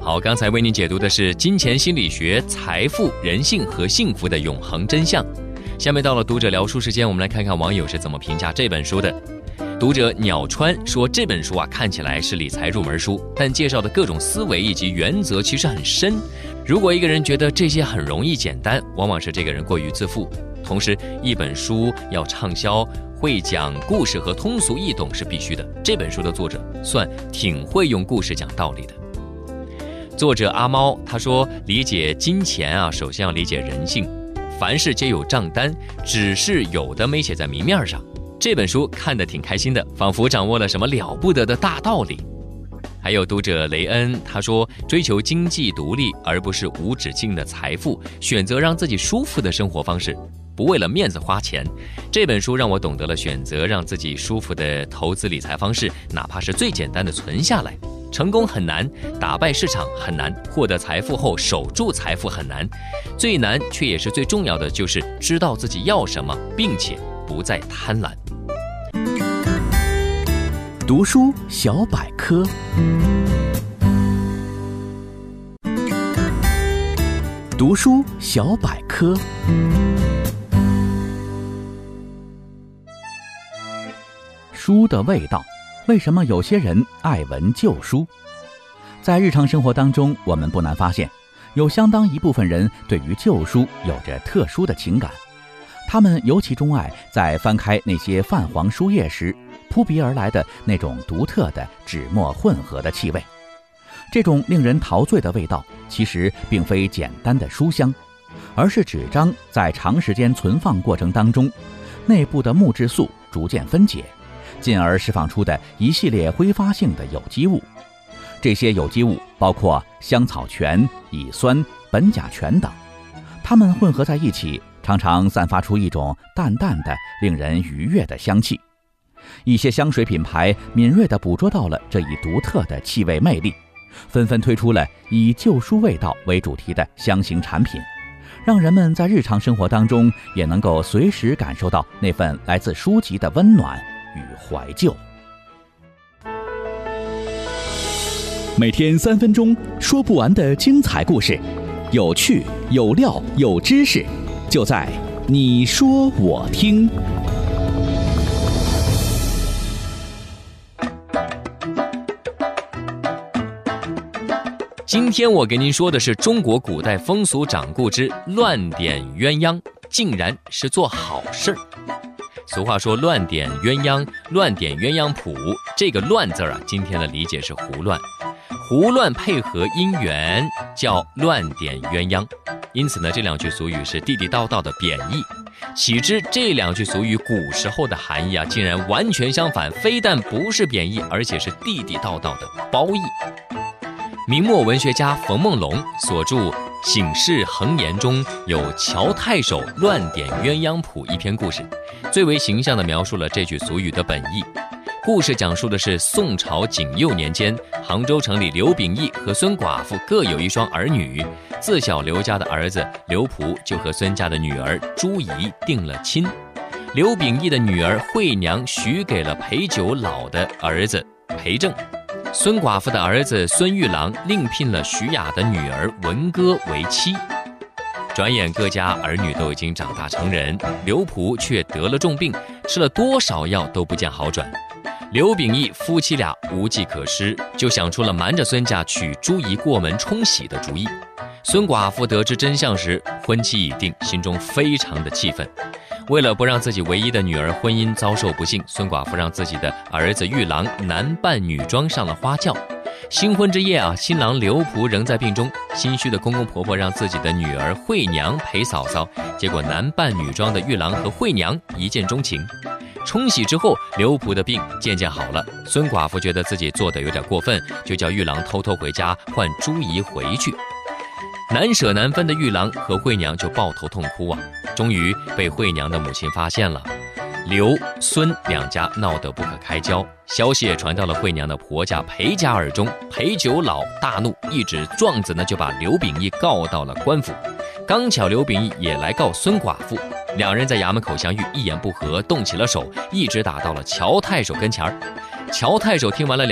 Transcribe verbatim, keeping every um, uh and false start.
好，刚才为您解读的是金钱心理学、财富、人性和幸福的永恒真相。下面到了读者聊书时间，我们来看看网友是怎么评价这本书的。读者鸟川说，这本书啊看起来是理财入门书，但介绍的各种思维以及原则其实很深。如果一个人觉得这些很容易简单，往往是这个人过于自负。同时，一本书要畅销，会讲故事和通俗易懂是必须的。这本书的作者算挺会用故事讲道理的。作者阿猫他说，理解金钱啊，首先要理解人性，凡事皆有账单，只是有的没写在明面上。这本书看得挺开心的，仿佛掌握了什么了不得的大道理。还有读者雷恩他说，追求经济独立而不是无止境的财富，选择让自己舒服的生活方式，不为了面子花钱。这本书让我懂得了选择让自己舒服的投资理财方式，哪怕是最简单的存下来。成功很难，打败市场很难，获得财富后守住财富很难。最难却也是最重要的，就是知道自己要什么，并且不再贪婪。 读书小百科。读书小百科。书的味道，为什么有些人爱闻旧书？在日常生活当中，我们不难发现，有相当一部分人对于旧书有着特殊的情感。他们尤其钟爱在翻开那些泛黄书页时，扑鼻而来的那种独特的纸墨混合的气味。这种令人陶醉的味道，其实并非简单的书香，而是纸张在长时间存放过程当中，内部的木质素逐渐分解，进而释放出的一系列挥发性的有机物。这些有机物包括香草醛、乙酸、苯甲醛等，它们混合在一起，常常散发出一种淡淡的、令人愉悦的香气。一些香水品牌敏锐地捕捉到了这一独特的气味魅力，纷纷推出了以旧书味道为主题的香型产品，让人们在日常生活当中也能够随时感受到那份来自书籍的温暖与怀旧。每天三分钟，说不完的精彩故事，有趣有料有知识，就在你说我听。 今天我给您说的是中国古代风俗掌故之乱点鸳鸯，竟然是做好事儿。俗话说乱点鸳鸯，乱点鸳鸯谱，这个乱字啊，今天的理解是胡乱，胡乱配合姻缘叫乱点鸳鸯。因此呢，这两句俗语是地地道道的贬义。岂知这两句俗语古时候的含义啊，竟然完全相反，非但不是贬义，而且是地地道道的褒义。明末文学家冯梦龙所著《醒世恒言》中有乔太守乱点鸳鸯谱一篇故事，最为形象地描述了这句俗语的本意。故事讲述的是宋朝景佑年间，杭州城里刘秉义和孙寡妇各有一双儿女，自小刘家的儿子刘璞就和孙家的女儿朱怡定了亲。刘秉义的女儿惠娘许给了陪酒老的儿子裴正，孙寡妇的儿子孙玉郎另聘了徐雅的女儿文歌为妻。转眼各家儿女都已经长大成人，刘璞却得了重病，吃了多少药都不见好转。刘秉义夫妻俩无计可施，就想出了瞒着孙家娶朱怡过门冲喜的主意。孙寡妇得知真相时，婚期已定，心中非常的气愤。为了不让自己唯一的女儿婚姻遭受不幸，孙寡妇让自己的儿子玉郎男扮女装上了花轿。新婚之夜啊，新郎刘璞仍在病中，心虚的公公婆婆让自己的女儿惠娘陪嫂嫂，结果男扮女装的玉郎和惠娘一见钟情。冲喜之后，刘璞的病渐渐好了，孙寡妇觉得自己做得有点过分，就叫玉郎偷偷回家换朱怡回去。难舍难分的玉郎和惠娘就抱头痛哭啊，终于被惠娘的母亲发现了。刘、孙两家闹得不可开交，消息也传到了惠娘的婆家裴家耳中。裴九老大怒，一纸状子呢就把刘秉义告到了官府。刚巧刘秉义也来告孙寡妇，两人在衙门口相遇，一言不合动起了手，一直打到了乔太守跟前儿。乔太守听完了两